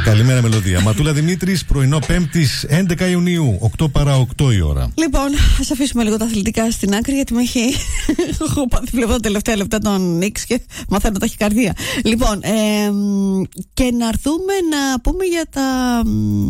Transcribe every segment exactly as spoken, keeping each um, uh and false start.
Καλημέρα, Μελωδία. Ματούλα Δημήτρης, πρωινό Πέμπτης, έντεκα Ιουνίου, οκτώ παρά οκτώ η ώρα. Λοιπόν, ας αφήσουμε λίγο τα αθλητικά στην άκρη, γιατί με έχει. Έχω πάθει, βλέπω τα τελευταία λεπτά τον Νίξ και μαθαίνω ταχυκαρδία. Λοιπόν, ε, και να έρθουμε να πούμε για τα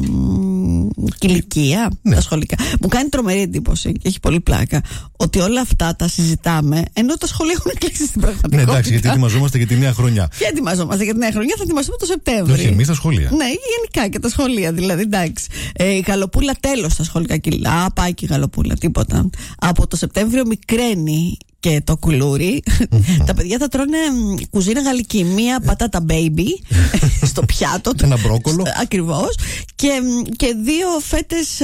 κηλικία, ναι. Τα σχολικά. Μου κάνει τρομερή εντύπωση και έχει πολύ πλάκα ότι όλα αυτά τα συζητάμε ενώ τα σχολεία έχουν κλείσει στην πραγματικότητα. Ναι, εντάξει, γιατί ετοιμαζόμαστε για τη νέα χρονιά. Και ετοιμαζόμαστε για τη νέα χρονιά, θα ετοιμαστούμε το Σεπτέμβριο. Όχι, εμείς τα σχολεία. Ναι, γενικά και τα σχολεία, δηλαδή, εντάξει. Ε, η γαλοπούλα τέλος στα σχολικά κιλά. Α, πάει και η γαλοπούλα, τίποτα. Από το Σεπτέμβριο μικραίνει και το κουλούρι. Τα παιδιά θα τρώνε κουζίνα γαλλική. Μία πατάτα baby στο πιάτο. Ένα μπρόκολο. Ακριβώς. Και, και δύο φέτες ε,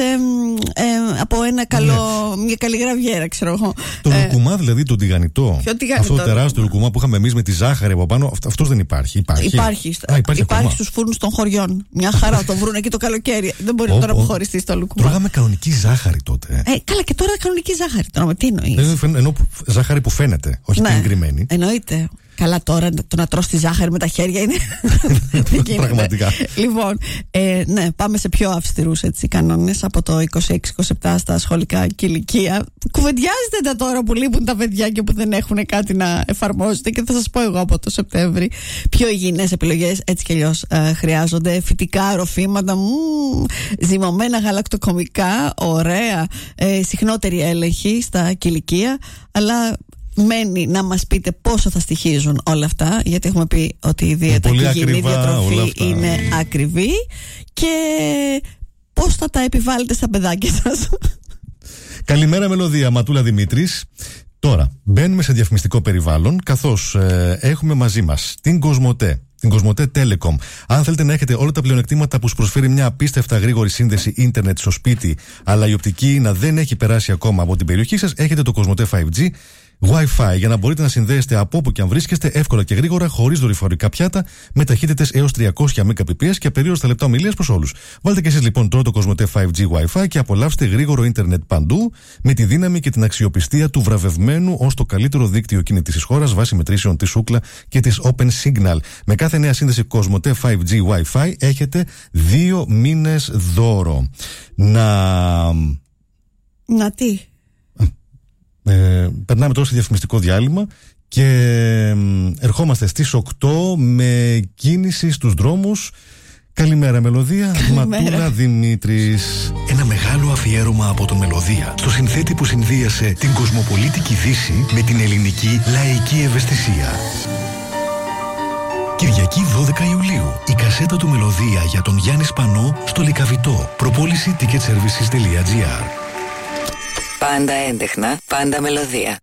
ε, από ένα καλό, ναι. Μια καλή γραβιέρα, ξέρω εγώ. Το ε, λουκουμά, δηλαδή το τηγανιτό. Αυτό το τεράστιο λουκουμά που είχαμε εμείς με τη ζάχαρη από πάνω, αυτός δεν υπάρχει. Υπάρχει, υπάρχει, Α, υπάρχει, υπάρχει στους φούρνους των χωριών. Μια χαρά το βρουν εκεί το καλοκαίρι. Δεν μπορεί oh, τώρα να αποχωριστεί στο λουκουμά. Τρώγαμε κανονική ζάχαρη τότε. Ε, καλά, και τώρα κανονική ζάχαρη. Τώρα, τι εννοείς? Ενώ ζάχαρη που φαίνεται, όχι ναι, την εγκριμένη. Εννοείται. Καλά, τώρα το να τρως τη ζάχαρη με τα χέρια είναι. Πραγματικά. Λοιπόν, ε, ναι, πάμε σε πιο αυστηρούς έτσι κανόνες από το είκοσι έξι είκοσι επτά στα σχολικά και ηλικία. Κουβεντιάζετε τα τώρα που λείπουν τα παιδιά και που δεν έχουν κάτι να εφαρμόζετε, και θα σας πω εγώ από το Σεπτέμβρη. Πιο υγιεινές επιλογές έτσι κι αλλιώς ε, χρειάζονται. Φυτικά ροφήματα, μ, ζυμωμένα γαλακτοκομικά, ωραία, ε, συχνότερη έλεγχη στα και ηλικία, αλλά μένει να μας πείτε πόσο θα στοιχίζουν όλα αυτά, γιατί έχουμε πει ότι η δίαιτα και η υγιεινή διατροφή είναι ακριβή, και πώς θα τα επιβάλλετε στα παιδάκια σας. Καλημέρα, Μελωδία. Ματούλα Δημήτρης. Τώρα μπαίνουμε σε διαφημιστικό περιβάλλον, καθώς ε, έχουμε μαζί μας την Κοσμοτέ, την Κοσμοτέ Telecom. Αν θέλετε να έχετε όλα τα πλεονεκτήματα που σου προσφέρει μια απίστευτα γρήγορη σύνδεση ίντερνετ στο σπίτι, αλλά η οπτική να δεν έχει περάσει ακόμα από την περιοχή σας, έχετε το Κοσμοτέ φάιβ τζι Wi-Fi για να μπορείτε να συνδέεστε από όπου και αν βρίσκεστε εύκολα και γρήγορα, χωρίς δορυφορικά πιάτα, με ταχύτητες έως τριακόσια Mbps και απερίωριστα λεπτά ομιλίας προς όλους. Βάλτε και εσείς λοιπόν τώρα το Κοσμοτέ φάιβ τζι Wi-Fi και απολαύστε γρήγορο ίντερνετ παντού, με τη δύναμη και την αξιοπιστία του βραβευμένου ως το καλύτερο δίκτυο κινητής της χώρας βάσει μετρήσεων της Ookla και της Open Signal. Με κάθε νέα σύνδεση Κοσμοτέ φάιβ τζι Wi-Fi έχετε δύο μήνες δώρο. Να. Να τι. Ε, περνάμε τώρα σε διαφημιστικό διάλειμμα και ε, ερχόμαστε στις οκτώ με κίνηση στους δρόμους. Καλημέρα, Μελωδία. Ματούλα Δημήτρης. Ένα μεγάλο αφιέρωμα από τον Μελωδία στο συνθέτη που συνδύασε την κοσμοπολίτικη Δύση με την ελληνική λαϊκή ευαισθησία. Κυριακή δώδεκα Ιουλίου, η κασέτα του Μελωδία για τον Γιάννη Σπανό στο Λυκαβητό. Προπόληση ticket services τελεία τζι άρ. Πάντα έντεχνα, πάντα Μελωδία.